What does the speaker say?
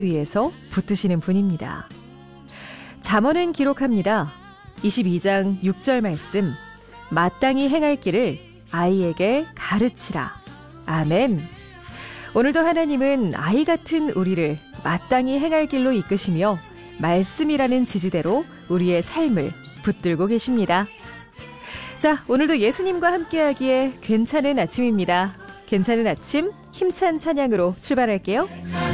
위해서 붙드시는 분입니다. 잠언은 기록합니다. 22장 6절 말씀, 마땅히 행할 길을 아이에게 가르치라. 아멘. 오늘도 하나님은 아이 같은 우리를 마땅히 행할 길로 이끄시며 말씀이라는 지지대로 우리의 삶을 붙들고 계십니다. 자, 오늘도 예수님과 함께하기에 괜찮은 아침입니다. 괜찮은 아침, 힘찬 찬양으로 출발할게요.